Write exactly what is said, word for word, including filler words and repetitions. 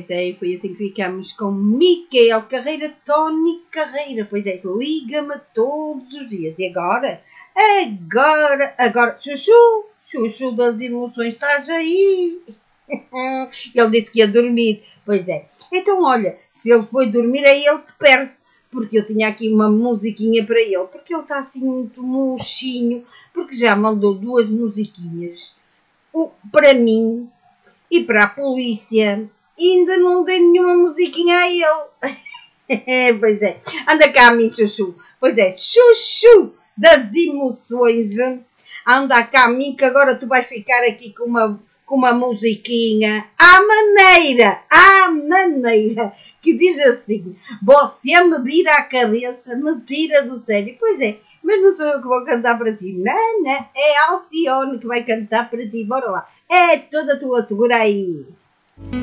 Pois é, e foi assim que ficamos com Micael Carreira, Tony Carreira. Pois é, liga-me todos os dias. E agora? Agora, agora, Chuchu, Chuchu das emoções, estás aí? Ele disse que ia dormir. Pois é. Então, olha, se ele foi dormir, é ele que perde. Porque eu tinha aqui uma musiquinha para ele. Porque ele está assim muito murchinho. Porque já mandou duas musiquinhas. Para mim e para a polícia. E ainda não dei nenhuma musiquinha a ele. Pois é. Anda cá, minha Chuchu. Pois é. Chuchu das emoções. Anda cá, mim, que agora tu vais ficar aqui com uma... com uma musiquinha, à maneira, à maneira, que diz assim, você me vira a cabeça, me tira do sério. Pois é, mas não sou eu que vou cantar para ti, não, não, é a Alcione que vai cantar para ti, bora lá, é toda tua, segura aí.